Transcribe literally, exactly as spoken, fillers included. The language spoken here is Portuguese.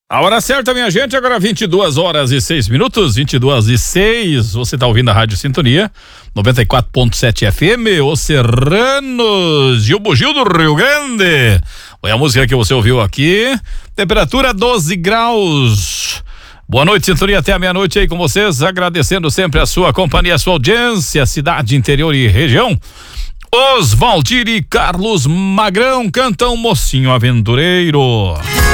A hora certa, minha gente, agora vinte e duas horas e seis minutos, vinte e duas e seis. Você está ouvindo a Rádio Sintonia, noventa e quatro ponto sete F M, Os Serranos e o Bugio do Rio Grande. Foi a música que você ouviu aqui. Temperatura doze graus. Boa noite, Sintonia, até a meia-noite aí com vocês, agradecendo sempre a sua companhia, a sua audiência, cidade, interior e região. Oswaldir e Carlos Magrão cantam Mocinho Aventureiro.